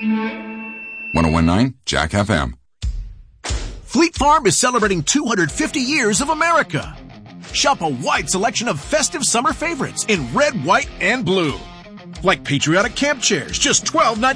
101.9 Jack FM. Fleet Farm is celebrating 250 years of America. Shop a wide selection of festive summer favorites in red, white, and blue. Like patriotic camp chairs, just $12.99.